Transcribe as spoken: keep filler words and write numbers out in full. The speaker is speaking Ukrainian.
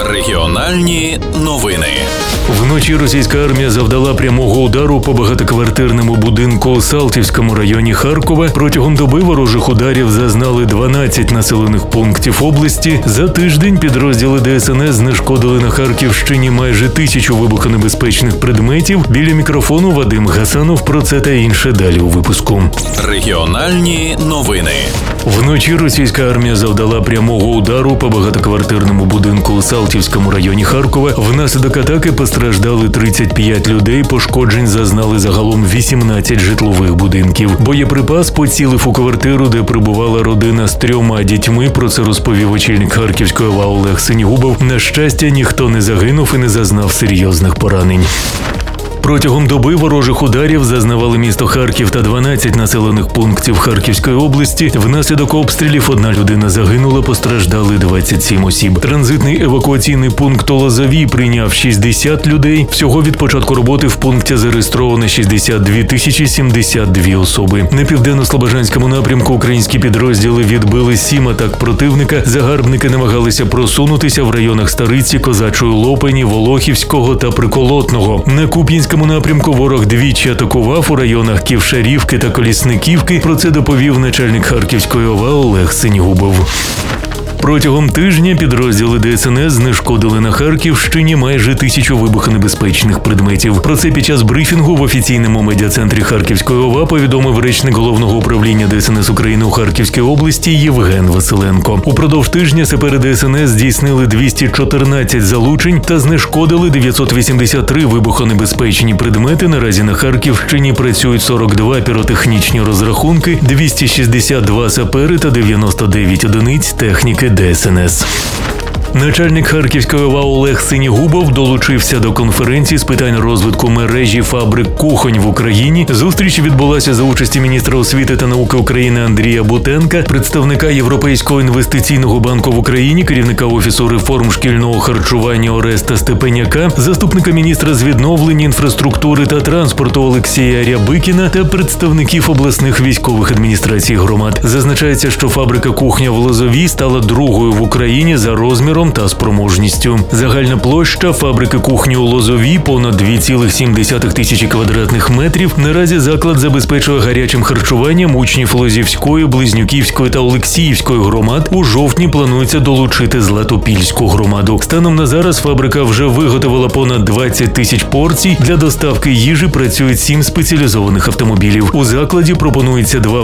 Регіональні новини. Вночі російська армія завдала прямого удару по багатоквартирному будинку у Салтівському районі Харкова. Протягом доби ворожих ударів зазнали дванадцять населених пунктів області. За тиждень підрозділи Де Ес Ен Ес знешкодили на Харківщині майже тисячу вибухонебезпечних предметів. Біля мікрофону Вадим Гасанов. Про це та інше далі у випуску. Регіональні новини. Вночі російська армія завдала прямого удару по багатоквартирному будинку у Салтівському районі Харкова. Внаслідок атаки постраждали тридцять п'ять людей, пошкоджень зазнали загалом вісімнадцять житлових будинків. Боєприпас поцілив у квартиру, де прибувала родина з трьома дітьми. Про це розповів очільник Харківської ОВА Олег Синігубов. На щастя, ніхто не загинув і не зазнав серйозних поранень. Протягом доби ворожих ударів зазнавали місто Харків та дванадцять населених пунктів Харківської області. Внаслідок обстрілів одна людина загинула, постраждали двадцять сім осіб. Транзитний евакуаційний пункт у Лозовій прийняв шістдесят людей. Всього від початку роботи в пункті зареєстровано шістдесят дві тисячі сімдесят дві особи. На південно-слобожанському напрямку українські підрозділи відбили сім атак противника. Загарбники намагалися просунутися в районах Стариці, Козачої Лопані, Волохівського та Приколотного. На Куп'янському На напрямку ворог двічі атакував у районах Ківшарівки та Колісниківки. Про це доповів начальник Харківської ОВА Олег Синігубов. Протягом тижня підрозділи Де Ес Ен Ес знешкодили на Харківщині майже тисячу вибухонебезпечних предметів. Про це під час брифінгу в офіційному медіа-центрі Харківської ОВА повідомив речник Головного управління Де Ес Ен Ес України у Харківській області Євген Василенко. Упродовж тижня сапери Де Ес Ен Ес здійснили двісті чотирнадцять залучень та знешкодили дев'ятсот вісімдесят три вибухонебезпечні предмети. Наразі на Харківщині працюють сорок два піротехнічні розрахунки, двісті шістдесят два сапери та дев'яносто дев'ять одиниць техніки Де Ес Ен Ес. Начальник Харківської ОВА Олег Синігубов долучився до конференції з питань розвитку мережі фабрик кухонь в Україні. Зустріч відбулася за участі міністра освіти та науки України Андрія Бутенка, представника Європейського інвестиційного банку в Україні, керівника Офісу реформ шкільного харчування Ореста Степеняка, заступника міністра з відновлення інфраструктури та транспорту Олексія Рябикіна та представників обласних військових адміністрацій громад. Зазначається, що фабрика кухня в Лозовій стала другою в Україні за розміром та спроможністю. Загальна площа фабрики кухні у Лозовій понад дві цілих сім десятих тисячі квадратних метрів. Наразі заклад забезпечує гарячим харчуванням учнів Лозівської, Близнюківської та Олексіївської громад. У жовтні планується долучити Златопільську громаду. Станом на зараз фабрика вже виготовила понад двадцять тисяч порцій. Для доставки їжі працюють сім спеціалізованих автомобілів. У закладі пропонується два